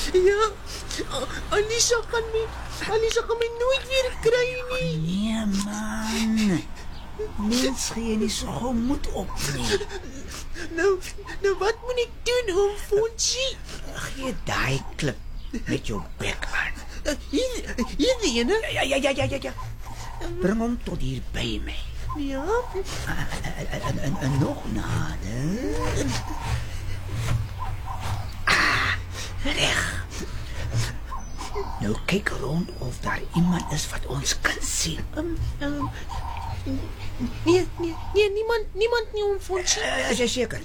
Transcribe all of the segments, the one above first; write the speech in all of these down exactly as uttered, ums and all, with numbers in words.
Ja, Alisha kan my, Alisha kan my nooit weer kry nie. Nee man, mens gee nie so gou moed op nie. Nou, nou wat moet ek doen, oom Fonsie? Gee daai klip met jou bek aan. Uh, hier, hier die ene? Ja, ja, ja, ja, ja, ja. Bring hom tot hier by my. Ja. En, en, en nog nader. Ah, reg. Nou kyk rond of daar iemand is wat ons kan sien. Um, um, nee, nee, nee, niemand, niemand nie, oom Fonsie. Uh, is jy seker?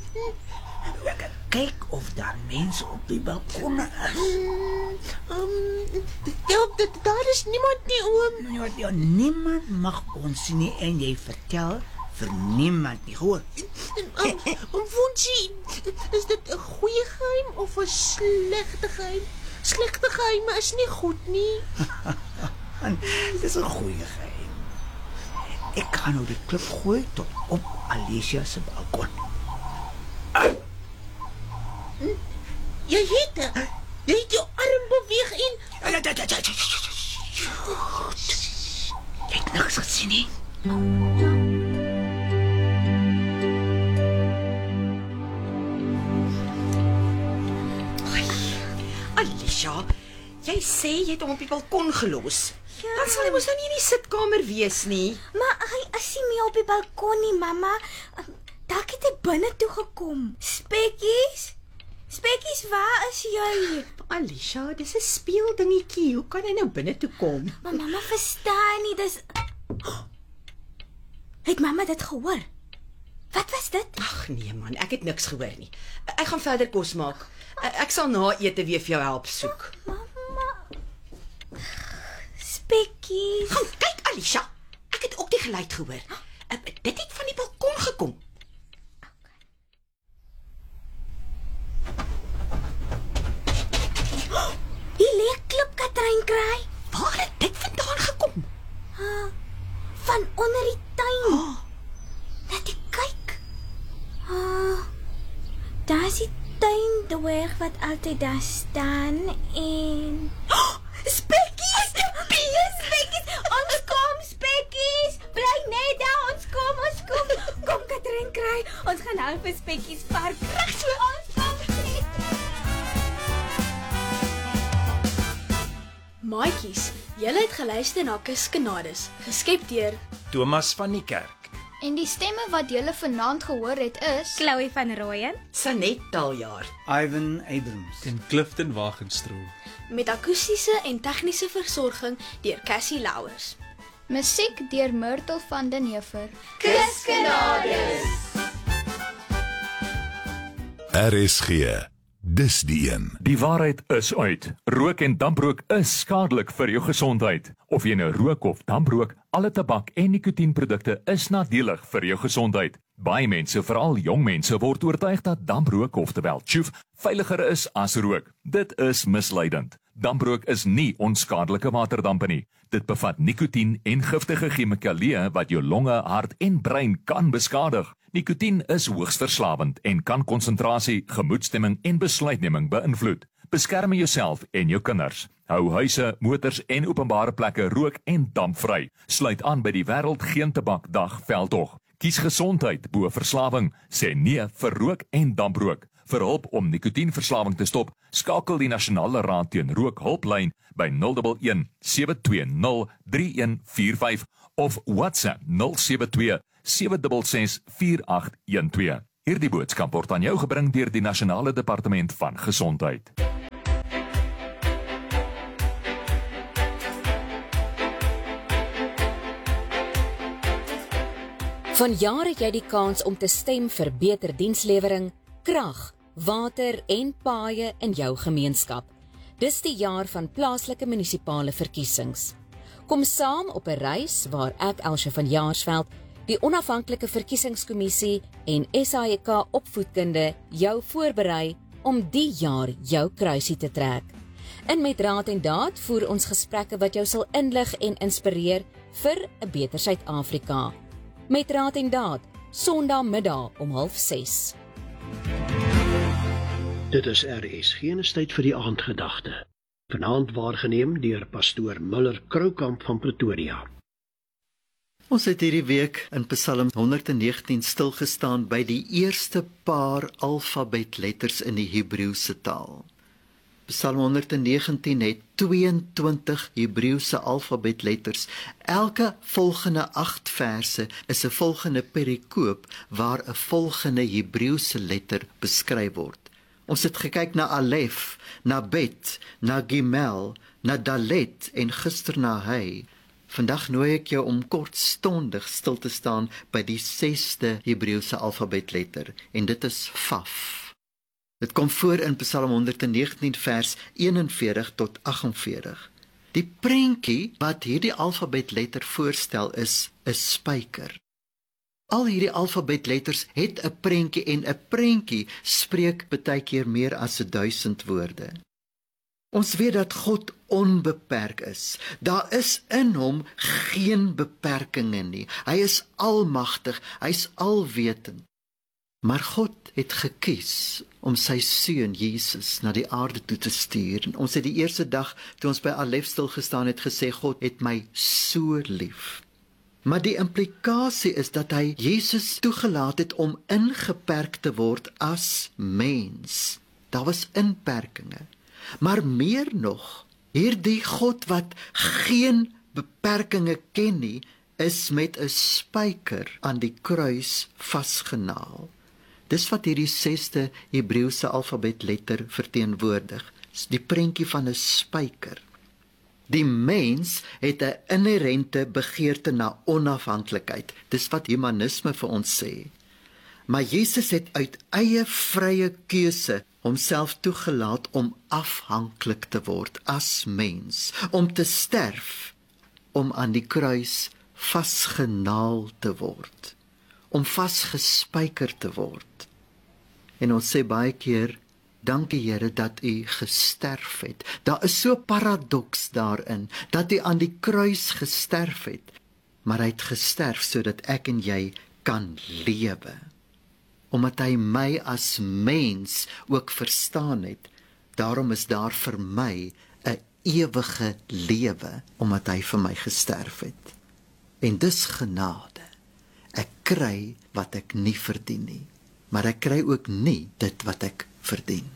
Kyk of daar mense op die balkone is. Um, ja, daar is niemand nie, oom. Ja, ja, niemand mag ons sien nie en jy vertel vir niemand nie, hoor. Um, oom Fonsie, is dit 'n goeie geheim of 'n slegte geheim? Slegte geheime is nie goed nie. Dit is 'n goeie geheim. Ek gaan nou die klip gooi tot op Alicia se balkon. Jy het, jy het jou arm beweeg en... Ja, ja, ja, ja, ja. Jy het niks gesien nie. Alisha, jy sê jy het hom op die balkon gelos. Ja. Dan sal hy mos nou nie in die sitkamer wees nie. Maar hy is nie meer op die balkon nie, mamma. Dalk het hy binne toe gekom. Spekkies? Spekkies, waar is jy? Alisha, dis 'n speeldingetjie. Hoe kan hy nou binne toe kom? Maar mamma verstaan nie, dis... Het mamma dit gehoor? Wat was dit? Ag nee man, ek het niks gehoor nie. Ek gaan verder kos maak. Ek sal na ete weer vir jou help soek. Mamma... Spekkies... Gaan kyk Alisha. Ek het ook die geluid gehoor. Dit het van die balkon gekom. Die leek klip Katrein kry. Waar het dit vandaan gekom? Uh, van onder die tuin. Oh. Net ek kyk. Uh, daar is die tuindwerg wat altyd daar staan en... Oh, spekkies! Spekkies! Ons kom, spekkies! Bly net daar, ons kom, ons kom. Kom Katrein kry, ons gaan nou vir spekkies park. Reg so, ons kom. Maatjies, julle het geluister na Kuskenades, geskep deur Thomas van die Kerk. En die stemme wat julle vanaand gehoor het is Chloe van Rooyen, Sanet Taljaard, Ivan Abrams en Clifton Wagenstroom. met akoestiese en tegniese versorging deur Cassie Louwers. musiek deur Myrtle van den Heever. Kuskenades. R S G, dis die een. Die waarheid is uit. Rook en damprook is skadelik vir jou gesondheid. Of jy nou rook of damprook, alle tabak en nikotienprodukte is nadelig vir jou gesondheid. Baie mense, veral jong mense, word oortuig dat damprook, oftewel tjoef, veiliger is as rook. Dit is misleidend. Damprook is nie onskadelike waterdampe nie. Dit bevat nikotien en giftige chemikalieë wat jou longe, hart en brein kan beskadig. Nikotien is hoogs verslawend en kan konsentrasie, gemoedstemming en besluitneming beïnvloed. Beskerm jouself en jou kinders. Hou huise, motors en openbare plekke rook en dampvry. Sluit aan by die Wêreld Geen Tabak Dag veldtog. Kies gesondheid bo verslawing. Sê nee vir rook en damprook. Vir hulp om nikotienverslawing te stop, skakel die Nasionale Raad teen Rook hulplyn by nul een een sewe twee nul drie een vier vyf of WhatsApp nul sewe twee sewe ses ses vier agt een twee. Hierdie boodskap word aan jou gebring deur die Nasionale Departement van Gesondheid. Vanjaar het jy die kans om te stem vir beter dienslewering, krag, water en paaie in jou gemeenskap. Dis die jaar van plaaslike munisipale verkiesings. Kom saam op 'n reis waar ek Elsje van Jaarsveld, die onafhanklike verkiesingskommissie en S A I K opvoedkunde jou voorberei om die jaar jou kruisie te trek. In Met Raad en Daad voer ons gesprekke wat jou sal inlig en inspireer vir 'n beter Suid-Afrika. Met Raad en Daad, Sondagmiddag om half ses. Dit is R S G en is tyd vir die aandgedagte. Vanaand waargeneem deur pastoor Muller Kroukamp van Pretoria. Ons het hierdie week in Psalm honderd negentien stilgestaan by die eerste paar alfabetletters in die Hebreëse taal. Psalm honderd negentien het tweeëntwintig Hebreëse alfabetletters. Elke volgende agt verse is 'n volgende perikoop waar 'n volgende Hebreëse letter beskryf word. Ons het gekyk na Alef, na Bet, na Gimel, na Dalet en gister na Hy. Vandag nooi ek jou om kortstondig stil te staan by die sesde Hebreëse alfabetletter en dit is Vaf. Dit kom voor in Psalm honderd negentien vers eenenveertig tot aggenveertig. Die prentjie wat hierdie alfabetletter voorstel is 'n spyker. Al hierdie alfabetletters het 'n prentjie en 'n prentjie spreek baie keer meer as duisend woorde. Ons weet dat God onbeperk is. Daar is in hom geen beperkings nie. Hy is almagtig, hy is alwetend. Maar God het gekies om sy seun Jesus na die aarde toe te stuur. En ons het die eerste dag toe ons by Alef stil gestaan het gesê God het my so lief. Maar die implikasie is dat hy Jesus toegelaat het om ingeperk te word as mens. Daar was inperkings. Maar meer nog, hierdie God wat geen beperkings ken nie, is met 'n spyker aan die kruis vasgenaal. Dis wat hierdie sesde Hebreëse alfabetletter verteenwoordig, die prentjie van 'n spyker. Die mens het 'n inherente begeerte na onafhanklikheid. Dis wat humanisme vir ons sê. Maar Jesus het uit eie vrye keuse homself toegelaat om afhanklik te word as mens, om te sterf, om aan die kruis vasgenaal te word, om vasgespyker te word. En ons sê baie keer, dankie Here dat u gesterf het. Daar is so paradoks daarin, dat u aan die kruis gesterf het, maar hy het gesterf sodat ek en jy kan lewe. Omdat hy my as mens ook verstaan het, daarom is daar vir my 'n ewige lewe, omdat hy vir my gesterf het. En dis genade. Ek kry wat ek nie verdien nie, maar ek kry ook nie dit wat ek verdien.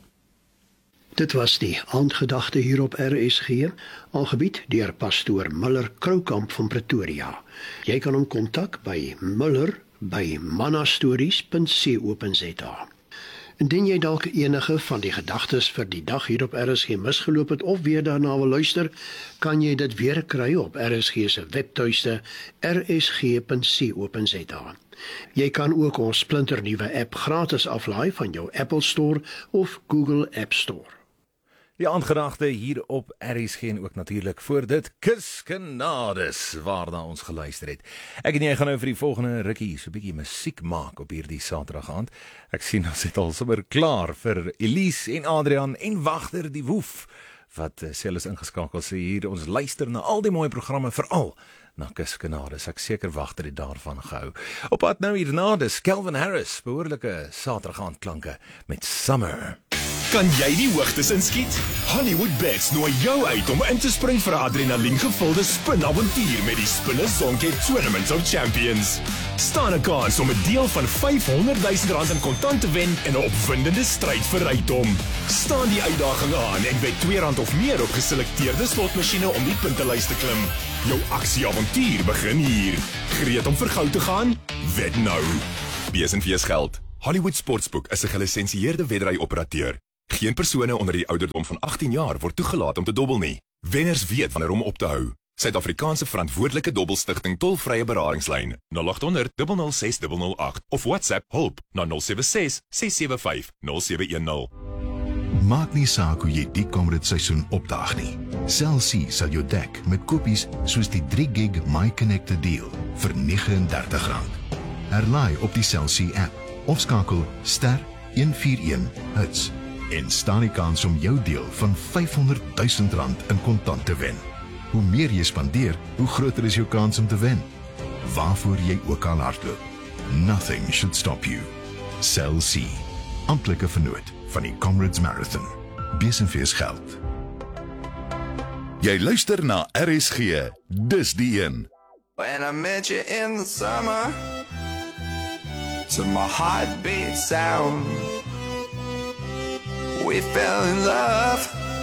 Dit was die aandgedagte hier op R S G, aangebied deur pastoor Muller Kroukamp van Pretoria. Jy kan hom kontak by Muller by mannastories punt co punt za. Indien jy dalk enige van die gedagtes vir die dag hier op R S G misgeloop het of weer daarna wil luister, kan jy dit weer kry op R S G se webtuiste r s g punt co punt za. Jy kan ook ons splinternuwe app gratis aflaai van jou Apple Store of Google App Store. Die aandgedagte hier op R S G en ook natuurlik voor dit Kuskenades waarna ons geluister het. Ek en jy gaan nou vir die volgende rukkie so 'n bietjie musiek maak op hierdie Saterdag aand. Ek sien ons het al sommer klaar vir Elise en Adrian en Wagter die Woef wat uh, selfs ingeskakel sê hier. Ons luister na al die mooi programme, veral na Kuskenades. Ek seker Wagter het daarvan gehou. Op pad nou hierna dis Calvin Harris, behoorlike Saterdag aand klanke met Summer. Kan jy die hoogtes inskiet? Hollywood Bets nooi jou uit om in te spring vir 'n adrenaliengevulde spinavontuur met die Spinners Sonket Tournament of Champions. Staan 'n kans om 'n deel van vyfhonderd duisend rand in kontant te wen in 'n opwindende stryd vir rykdom. Staan die uitdaging aan en bet twee rand of meer op geselekteerde slotmasjiene om die puntelys te klim. Jou aksieavontuur begin hier. Gereed om vir goud te gaan? Wed nou. Wees en wees geld. Hollywood Sportsbook is 'n gelisensieerde wedry-operateur. Geen persone onder die ouderdom van agttien jaar word toegelaat om te dobbel nie. Wenners weet wanneer om op te hou. Suid-Afrikaanse verantwoordelike dobbelstigting tolvrye beraaringslyn nul agt honderd nul nul ses nul nul agt of WhatsApp hulp na nul sewe ses ses sewe vyf nul sewe een nul. Maak nie saak hoe jy die komende seisoen opdaag nie. Cell C sal jou dek met kopies soos die drie gig My Connected deal vir nege en dertig rand. Herlaai op die Cell C app of skakel ster een vier een hits en staan die kans om jou deel van vyfhonderd duisend rand in kontant te wen. Hoe meer jy spandeer, hoe groter is jou kans om te wen. Waarvoor jy ook al hardloop. Nothing should stop you. Cell C. Amptelike vernoot van die Comrades Marathon. Besenfees geld. Jy luister na R S G. Dis die een. When I met you in the summer, to my heartbeat sound, we fell in love